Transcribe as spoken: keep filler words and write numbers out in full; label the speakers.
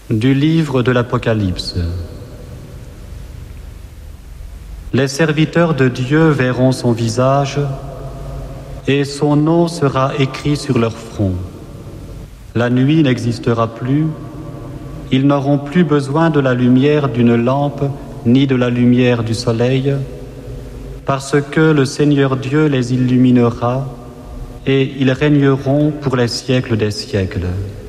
Speaker 1: Du livre de l'Apocalypse. Les serviteurs de Dieu verront son visage et son nom sera écrit sur leur front. La nuit n'existera plus, ils n'auront plus besoin de la lumière d'une lampe ni de la lumière du soleil, parce que le Seigneur Dieu les illuminera et ils régneront pour les siècles des siècles.